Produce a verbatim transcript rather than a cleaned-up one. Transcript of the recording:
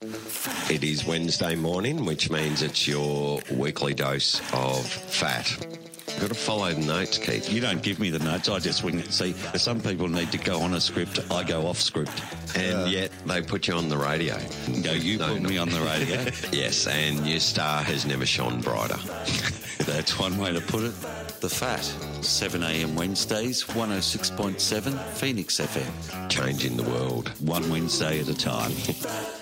It is Wednesday morning, which means it's your weekly dose of fat. You've got to follow the notes, Keith. You don't give me the notes, I just wing it. See, some people need to go on a script, I go off script. And uh, yet they put you on the radio. Go, you no, put no. me on the radio? Yes, and your star has never shone brighter. That's one way to put it. The Fat, seven a.m. Wednesdays, one oh six point seven Phoenix F M. Changing the world. One Wednesday at a time.